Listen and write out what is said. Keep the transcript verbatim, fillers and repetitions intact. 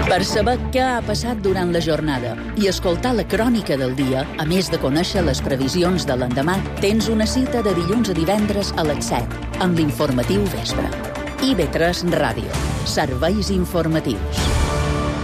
Per saber què ha passat durant la jornada i escoltar la crònica del dia, a més de conèixer les previsions de l'endemà, tens una cita de dilluns a divendres a les set, amb l'informatiu vespre. I ve tres Ràdio. Serveis informatius.